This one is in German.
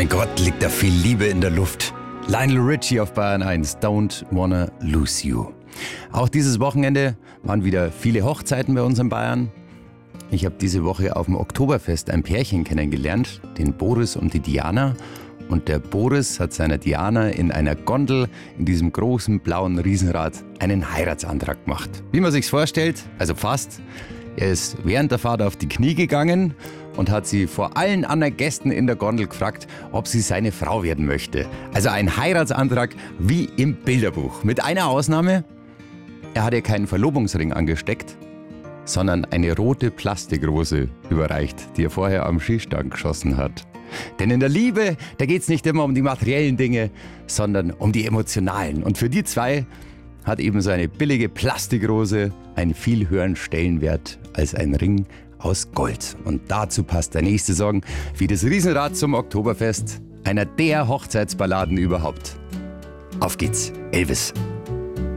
Mein Gott, liegt da viel Liebe in der Luft. Lionel Richie auf Bayern 1, Don't Wanna Lose You. Auch dieses Wochenende waren wieder viele Hochzeiten bei uns in Bayern. Ich habe diese Woche auf dem Oktoberfest ein Pärchen kennengelernt, den Boris und die Diana. Und der Boris hat seiner Diana in einer Gondel in diesem großen blauen Riesenrad einen Heiratsantrag gemacht. Wie man sich's vorstellt, also fast. Er ist während der Fahrt auf die Knie gegangen und hat sie vor allen anderen Gästen in der Gondel gefragt, ob sie seine Frau werden möchte. Also ein Heiratsantrag wie im Bilderbuch. Mit einer Ausnahme: er hat ihr keinen Verlobungsring angesteckt, sondern eine rote Plastikrose überreicht, die er vorher am Schießstand geschossen hat. Denn in der Liebe, da geht's nicht immer um die materiellen Dinge, sondern um die emotionalen. Und für die zwei hat eben so eine billige Plastikrose einen viel höheren Stellenwert als ein Ring aus Gold. Und dazu passt der nächste Song wie das Riesenrad zum Oktoberfest, einer der Hochzeitsballaden überhaupt. Auf geht's, Elvis.